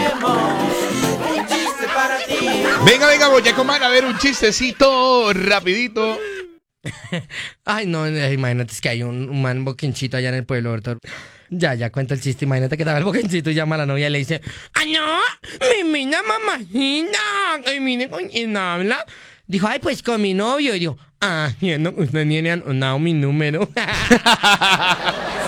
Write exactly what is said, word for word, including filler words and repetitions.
Venga, venga, Boyaco Man, a ver un chistecito rapidito. Ay, no, eh, imagínate, es que hay un, un man boquinchito allá en el pueblo, doctor. Ya, ya cuenta el chiste. Imagínate que estaba el boquinchito y llama a la novia y le dice: ¡ay, no! ¡Mi mina mamajita! ¡Ay, mire con quién habla! Dijo: ay, pues con mi novio. Y dijo: ah, no, usted ni le han dado mi número.